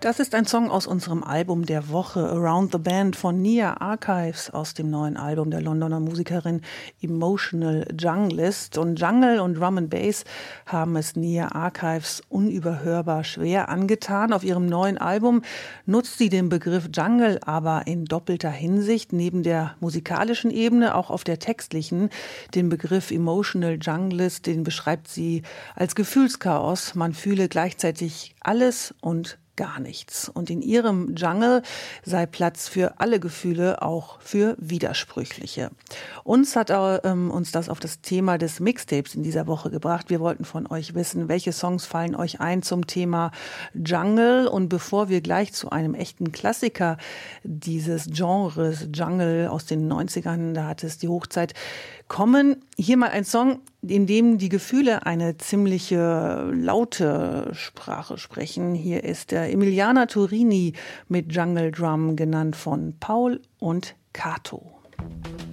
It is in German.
Das ist ein Song aus unserem Album der Woche, Around the Band von Nia Archives aus dem neuen Album der Londoner Musikerin Emotional Junglist. Und Jungle und Drum and Bass haben es Nia Archives unüberhörbar schwer angetan. Auf ihrem neuen Album nutzt sie den Begriff Jungle aber in doppelter Hinsicht. Neben der musikalischen Ebene, auch auf der textlichen. Den Begriff Emotional Junglist, den beschreibt sie als Gefühlschaos. Man fühle gleichzeitig alles und gar nichts. Und in ihrem Jungle sei Platz für alle Gefühle, auch für widersprüchliche. Uns hat uns das auf das Thema des Mixtapes in dieser Woche gebracht. Wir wollten von euch wissen, welche Songs fallen euch ein zum Thema Jungle. Und bevor wir gleich zu einem echten Klassiker dieses Genres Jungle aus den 90ern, da hatte es die Hochzeit, kommen, hier mal ein Song, in dem die Gefühle eine ziemliche laute Sprache sprechen. Hier ist der Emiliana Turini mit Jungle Drum, genannt von Paul und Kato.